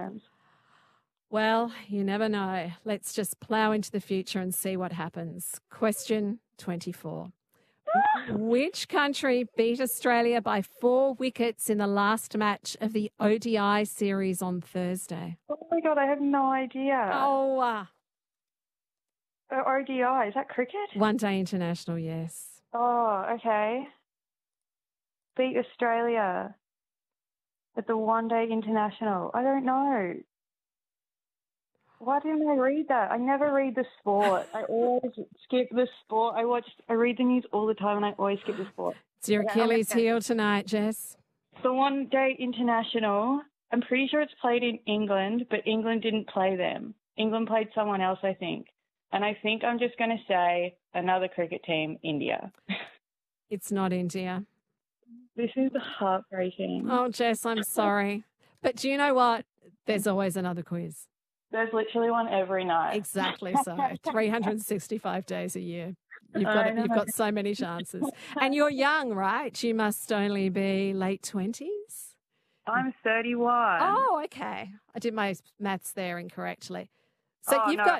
times. Well, you never know. Let's just plough into the future and see what happens. Question 24. Which country beat Australia by 4 wickets in the last match of the ODI series on Thursday? Oh, my God, I have no idea. Oh, ODI, is that cricket? One Day International, yes. Oh, okay. Beat Australia at the One Day International. I don't know. Why didn't I read that? I never read the sport. I always skip the sport. I read the news all the time and I always skip the sport. It's your Achilles heel tonight, Jess. The One Day International, I'm pretty sure it's played in England, but England didn't play them. England played someone else, I think. And I think I'm just going to say another cricket team, India. It's not India. This is heartbreaking. Oh, Jess, I'm sorry. But do you know what? There's always another quiz. There's literally one every night. Exactly so. 365 days a year. You've got so many chances. And you're young, right? You must only be late 20s? I'm 31. Oh, okay. I did my maths there incorrectly. So you've got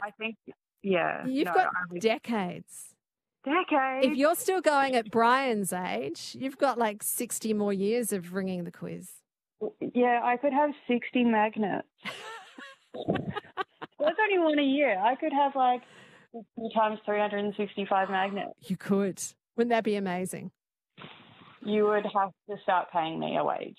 decades. Decades? If you're still going at Brian's age, you've got like 60 more years of ringing the quiz. Yeah, I could have 60 magnets. That's only one a year. I could have like 50 times 365 magnets. You could. Wouldn't that be amazing? You would have to start paying me a wage.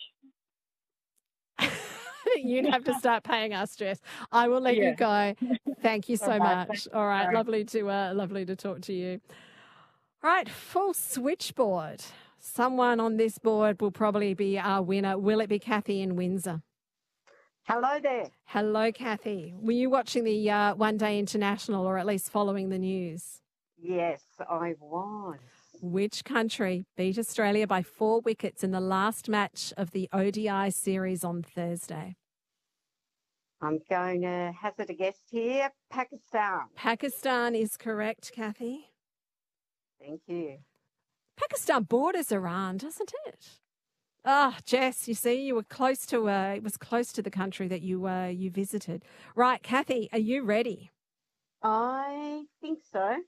You'd have to start paying us, Jess. I will let you go. Thank you so much. All right, lovely to talk to you. All right, full switchboard. Someone on this board will probably be our winner. Will it be Kathy in Windsor? Hello there. Hello, Kathy. Were you watching the One Day International, or at least following the news? Yes, I was. Which country beat Australia by 4 wickets in the last match of the ODI series on Thursday? I'm going to hazard a guess here. Pakistan. Pakistan is correct, Kathy. Thank you. Pakistan borders Iran, doesn't it? Ah, Jess, you see, you were close to it was close to the country that you visited. Right, Kathy, are you ready? I think so.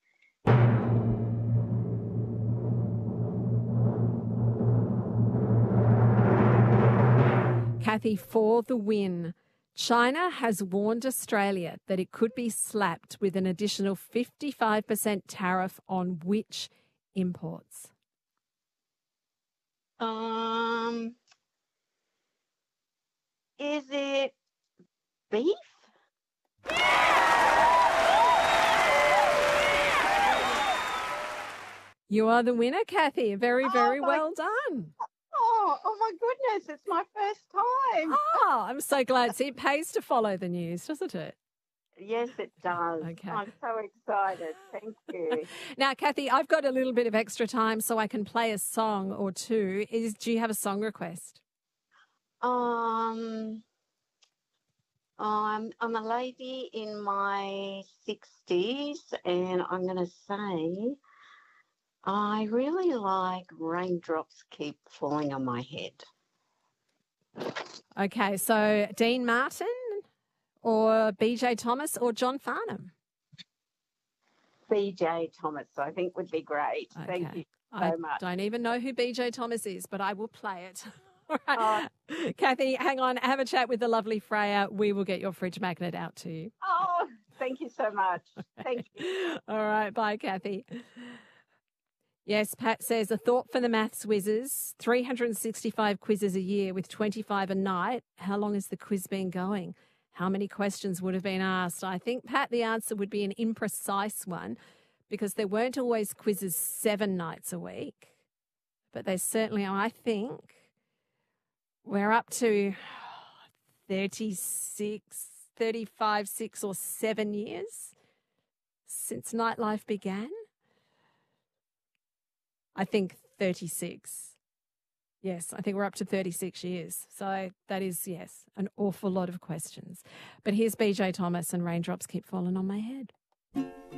Kathy, for the win. China has warned Australia that it could be slapped with an additional 55% tariff on which imports? Is it beef? You are the winner, Kathy. Very well done. Oh my goodness, it's my first time. Oh, I'm so glad. See, it pays to follow the news, doesn't it? Yes, it does. Okay. I'm so excited. Thank you. Now, Kathy, I've got a little bit of extra time so I can play a song or two. Do you have a song request? I'm a lady in my 60s, and I'm going to say I really like Raindrops Keep Falling on My Head. Okay, so Dean Martin or BJ Thomas or John Farnham? BJ Thomas, I think, would be great. Okay. Thank you so much. I don't even know who BJ Thomas is, but I will play it. All right. Kathy, hang on. Have a chat with the lovely Freya. We will get your fridge magnet out to you. Oh, thank you so much. Thank you. All right. Bye, Kathy. Yes, Pat says, a thought for the maths whizzes, 365 quizzes a year with 25 a night. How long has the quiz been going? How many questions would have been asked? I think, Pat, the answer would be an imprecise one because there weren't always quizzes 7 nights a week. But they certainly are. I think we're up to 35, 6 or 7 years since nightlife began. I think 36. Yes, I think we're up to 36 years. So that is, yes, an awful lot of questions. But here's BJ Thomas and Raindrops Keep Falling on My Head.